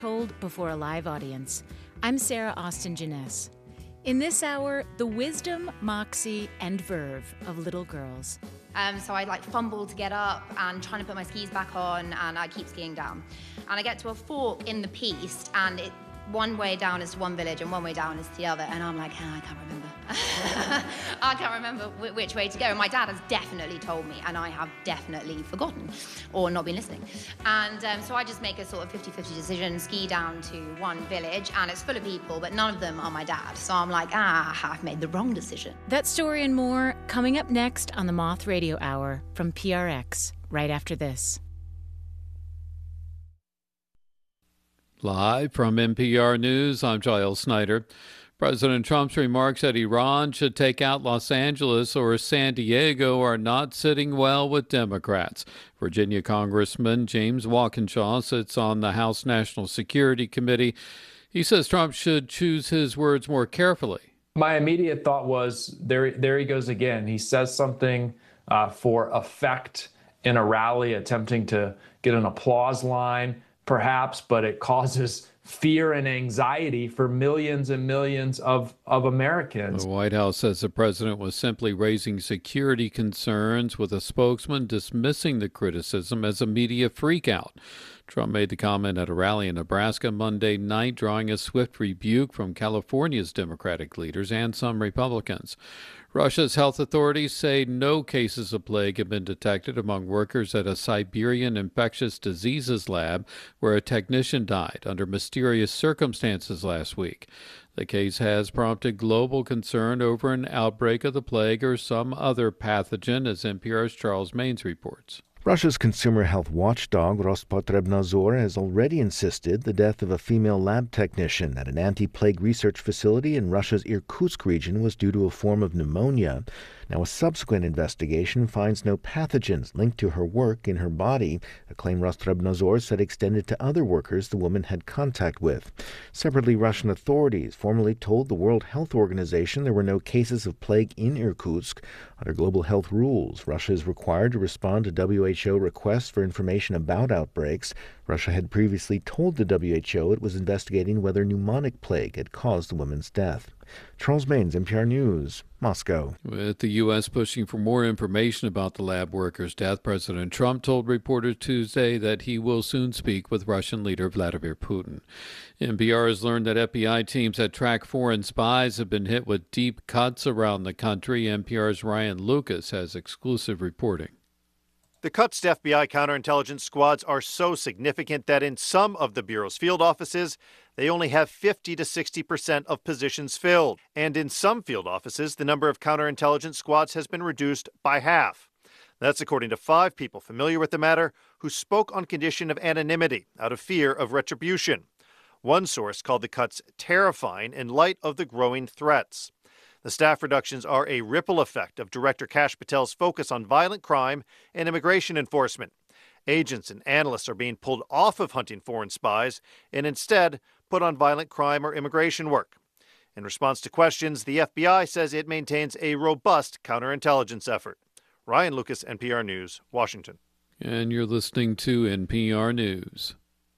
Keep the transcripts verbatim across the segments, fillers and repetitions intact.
Told before a live audience. I'm Sarah Austin Jeunesse. In this hour, the wisdom, moxie, and verve of little girls. Um, so I like fumble to get up and trying to put my skis back on, and I keep skiing down. And I get to a fork in the piste, and it, one way down is to one village and one way down is to the other, and I'm like, oh, I can't remember. I can't remember w- which way to go. And my dad has definitely told me, and I have definitely forgotten or not been listening. And um, so I just make a sort of fifty-fifty decision, ski down to one village, and it's full of people, but none of them are my dad. So I'm like, ah, I've made the wrong decision. That story and more coming up next on the Moth Radio Hour from P R X, right after this. Live from N P R News, I'm Giles Snyder. President Trump's remarks that Iran should take out Los Angeles or San Diego are not sitting well with Democrats. Virginia Congressman James Walkinshaw sits on the House National Security Committee. He says Trump should choose his words more carefully. My immediate thought was, there, there he goes again. He says something uh, for effect in a rally, attempting to get an applause line, perhaps, but it causes fear and anxiety for millions and millions of, of Americans. The White House says the president was simply raising security concerns, with a spokesman dismissing the criticism as a media freakout. Trump made the comment at a rally in Nebraska Monday night, drawing a swift rebuke from California's Democratic leaders and some Republicans. Russia's health authorities say no cases of plague have been detected among workers at a Siberian infectious diseases lab where a technician died under mysterious circumstances last week. The case has prompted global concern over an outbreak of the plague or some other pathogen, as N P R's Charles Maines reports. Russia's consumer health watchdog Rospotrebnadzor has already insisted the death of a female lab technician at an anti-plague research facility in Russia's Irkutsk region was due to a form of pneumonia. Now, a subsequent investigation finds no pathogens linked to her work in her body, a claim Rostrebnadzor said extended to other workers the woman had contact with. Separately, Russian authorities formally told the World Health Organization there were no cases of plague in Irkutsk. Under global health rules, Russia is required to respond to W H O requests for information about outbreaks. Russia had previously told the W H O it was investigating whether pneumonic plague had caused the woman's death. Charles Maines, N P R News, Moscow. With the U S pushing for more information about the lab worker's death, President Trump told reporters Tuesday that he will soon speak with Russian leader Vladimir Putin. N P R has learned that F B I teams that track foreign spies have been hit with deep cuts around the country. N P R's Ryan Lucas has exclusive reporting. The cuts to F B I counterintelligence squads are so significant that in some of the Bureau's field offices, they only have fifty to sixty percent of positions filled. And in some field offices, the number of counterintelligence squads has been reduced by half. That's according to five people familiar with the matter who spoke on condition of anonymity out of fear of retribution. One source called the cuts terrifying in light of the growing threats. The staff reductions are a ripple effect of Director Kash Patel's focus on violent crime and immigration enforcement. Agents and analysts are being pulled off of hunting foreign spies and instead put on violent crime or immigration work. In response to questions, the F B I says it maintains a robust counterintelligence effort. Ryan Lucas, N P R News, Washington. And you're listening to N P R News.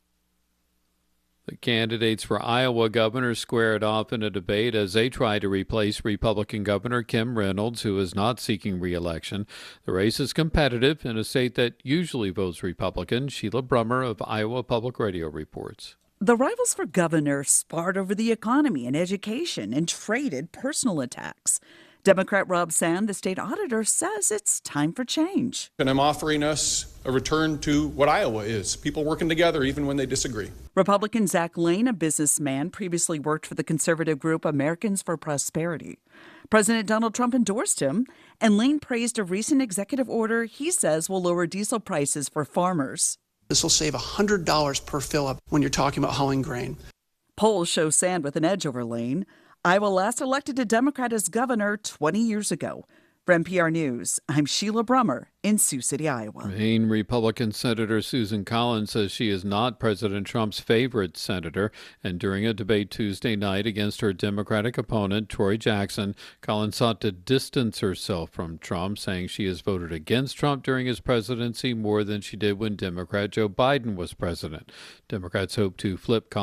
The candidates for Iowa governor squared off in a debate as they try to replace Republican Governor Kim Reynolds, who is not seeking re-election. The race is competitive in a state that usually votes Republican. Sheila Brummer of Iowa Public Radio reports. The rivals for governor sparred over the economy and education and traded personal attacks. Democrat Rob Sand, the state auditor, says it's time for change. And I'm offering us a return to what Iowa is, people working together even when they disagree. Republican Zach Lane, a businessman, previously worked for the conservative group Americans for Prosperity. President Donald Trump endorsed him, and Lane praised a recent executive order he says will lower diesel prices for farmers. This will save one hundred dollars per fill-up when you're talking about hauling grain. Polls show Sand with an edge over Lane. Iowa last elected a Democrat as governor twenty years ago. For N P R News, I'm Sheila Brummer in Sioux City, Iowa. Maine Republican Senator Susan Collins says she is not President Trump's favorite senator. And during a debate Tuesday night against her Democratic opponent, Troy Jackson, Collins sought to distance herself from Trump, saying she has voted against Trump during his presidency more than she did when Democrat Joe Biden was president. Democrats hope to flip Collins